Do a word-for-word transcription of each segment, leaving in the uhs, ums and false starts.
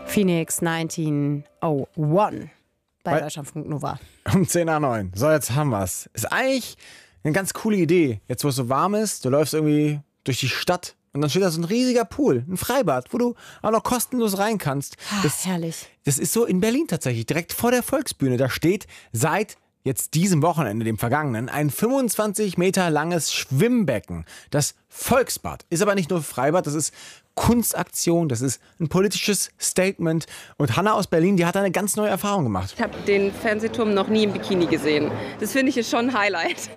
Phoenix neunzehnhunderteins bei, bei Deutschlandfunk Nova. Um zehn nach neun. So, jetzt haben wir's. Ist eigentlich eine ganz coole Idee. Jetzt, wo es so warm ist, du läufst irgendwie durch die Stadt und dann steht da so ein riesiger Pool, ein Freibad, wo du auch noch kostenlos rein kannst. Das, Ach, herrlich. Das ist so in Berlin tatsächlich, direkt vor der Volksbühne. Da steht seit jetzt diesem Wochenende, dem vergangenen, ein fünfundzwanzig Meter langes Schwimmbecken. Das Volksbad ist aber nicht nur Freibad, das ist Kunstaktion, das ist ein politisches Statement. Und Hanna aus Berlin, die hat eine ganz neue Erfahrung gemacht. Ich habe den Fernsehturm noch nie im Bikini gesehen. Das finde ich ist schon ein Highlight.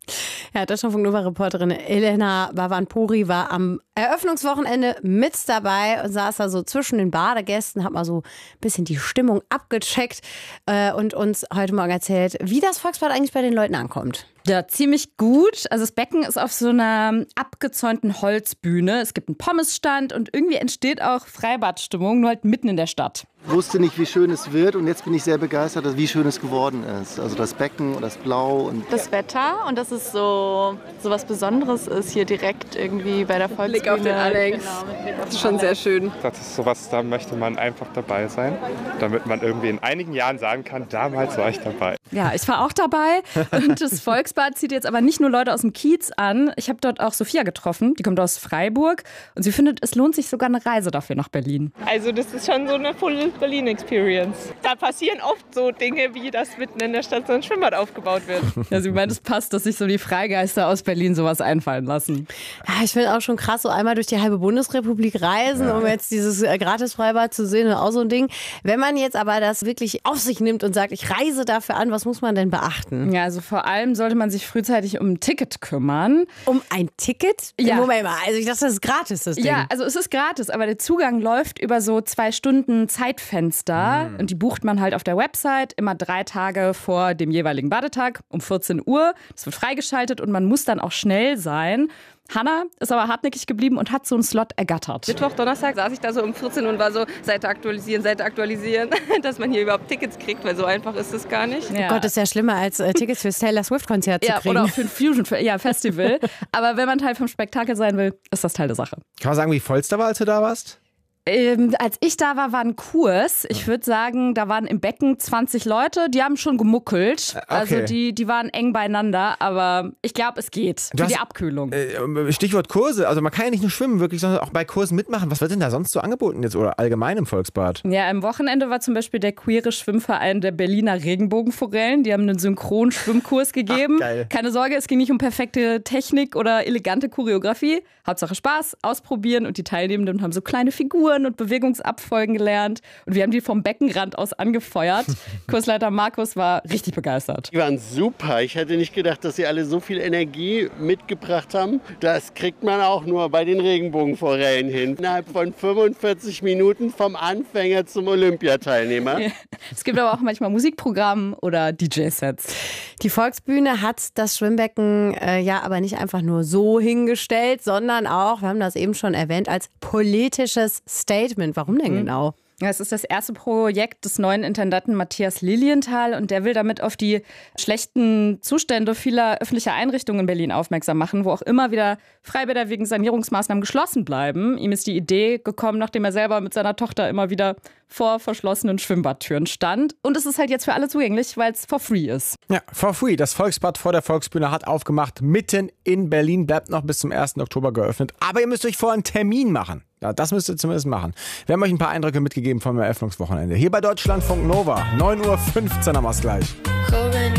Ja, Deutschlandfunk-Nova-Reporterin Elena Vavanpuri war am Eröffnungswochenende mit dabei und saß da so zwischen den Badegästen, hat mal so ein bisschen die Stimmung abgecheckt äh, und uns heute Morgen erzählt, wie das Volksbad eigentlich bei den Leuten ankommt. Ja, ziemlich gut. Also das Becken ist auf so einer abgezäunten Holzbühne. Es gibt einen Pommesstand und irgendwie entsteht auch Freibadstimmung, nur halt mitten in der Stadt. Ich wusste nicht, wie schön es wird und jetzt bin ich sehr begeistert, wie schön es geworden ist. Also das Becken und das Blau. Und das Wetter und dass es so, so was Besonderes ist hier direkt irgendwie bei der Volksbühne. Blick auf den Alex. Genau, das ist schon sehr schön. Das ist sowas, da möchte man einfach dabei sein, damit man irgendwie in einigen Jahren sagen kann, damals war ich dabei. Ja, ich war auch dabei und das Volksbad zieht jetzt aber nicht nur Leute aus dem Kiez an. Ich habe dort auch Sophia getroffen, die kommt aus Freiburg und sie findet, es lohnt sich sogar eine Reise dafür nach Berlin. Also das ist schon so eine Full Berlin Experience. Da passieren oft so Dinge, wie dass mitten in der Stadt so ein Schwimmbad aufgebaut wird. Ja, sie meint, es passt, dass sich so die Freigeister aus Berlin sowas einfallen lassen. Ja, ich finde auch schon krass, so einmal durch die halbe Bundesrepublik reisen, ja, um jetzt dieses äh, Gratis-Freibad zu sehen und auch so ein Ding. Wenn man jetzt aber das wirklich auf sich nimmt und sagt, ich reise dafür an, was muss man denn beachten? Ja, also vor allem sollte man sich frühzeitig um ein Ticket kümmern. Um ein Ticket? Ja. Moment mal, also ich dachte, das ist gratis, das Ding. Ja, also es ist gratis, aber der Zugang läuft über so zwei Stunden Zeitfenster mhm. und die bucht man halt auf der Website immer drei Tage vor dem jeweiligen Badetag um vierzehn Uhr. Das wird freigeschaltet und man muss dann auch schnell sein. Hanna ist aber hartnäckig geblieben und hat so einen Slot ergattert. Mittwoch, Donnerstag saß ich da so um vierzehn und war so, Seite aktualisieren, Seite aktualisieren, dass man hier überhaupt Tickets kriegt, weil so einfach ist es gar nicht. Ja. Oh Gott, das ist ja schlimmer als äh, Tickets fürs Taylor Swift-Konzert ja, zu kriegen. Oder auch für ein Fusion ja, Festival. Aber wenn man Teil vom Spektakel sein will, ist das Teil der Sache. Kann man sagen, wie voll es da war, als du da warst? Ähm, als ich da war, war ein Kurs. Ich würde sagen, da waren im Becken zwanzig Leute, die haben schon gemuckelt. Okay. Also die, die waren eng beieinander, aber ich glaube, es geht. Du für die hast, Abkühlung. Äh, Stichwort Kurse, also man kann ja nicht nur schwimmen wirklich, sondern auch bei Kursen mitmachen. Was wird denn da sonst so angeboten jetzt oder allgemein im Volksbad? Ja, am Wochenende war zum Beispiel der queere Schwimmverein der Berliner Regenbogenforellen. Die haben einen Synchron-Schwimmkurs gegeben. Ach, geil. Keine Sorge, es ging nicht um perfekte Technik oder elegante Choreografie. Hauptsache Spaß, ausprobieren und die Teilnehmenden haben so kleine Figuren und Bewegungsabfolgen gelernt und wir haben die vom Beckenrand aus angefeuert. Kursleiter Markus war richtig begeistert. Die waren super. Ich hätte nicht gedacht, dass sie alle so viel Energie mitgebracht haben. Das kriegt man auch nur bei den Regenbogenforellen hin. Innerhalb von fünfundvierzig Minuten vom Anfänger zum Olympiateilnehmer. Ja. Es gibt aber auch manchmal Musikprogramm oder D J-Sets. Die Volksbühne hat das Schwimmbecken äh, ja aber nicht einfach nur so hingestellt, sondern auch, wir haben das eben schon erwähnt, als politisches Statement. Warum denn genau? Ja, es ist das erste Projekt des neuen Intendanten Matthias Lilienthal und der will damit auf die schlechten Zustände vieler öffentlicher Einrichtungen in Berlin aufmerksam machen, wo auch immer wieder Freibäder wegen Sanierungsmaßnahmen geschlossen bleiben. Ihm ist die Idee gekommen, nachdem er selber mit seiner Tochter immer wieder vor verschlossenen Schwimmbadtüren stand. Und es ist halt jetzt für alle zugänglich, weil es for free ist. Ja, for free. Das Volksbad vor der Volksbühne hat aufgemacht, mitten in Berlin, bleibt noch bis zum ersten Oktober geöffnet. Aber ihr müsst euch vorher einen Termin machen. Ja, das müsst ihr zumindest machen. Wir haben euch ein paar Eindrücke mitgegeben vom Eröffnungswochenende. Hier bei Deutschlandfunk Nova. neun Uhr fünfzehn haben wir es gleich.